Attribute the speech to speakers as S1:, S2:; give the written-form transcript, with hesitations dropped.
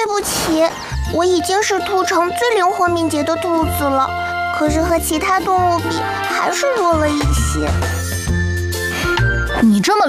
S1: 不起，我已经是兔城最灵活敏捷的兔子了，可是和其他动物比，还是弱了一些。
S2: 你这么